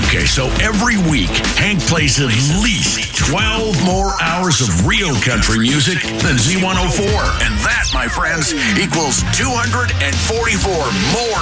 Okay, so every week, Hank plays at least 12 more hours of real country music than Z104. And that, my friends, equals 244 more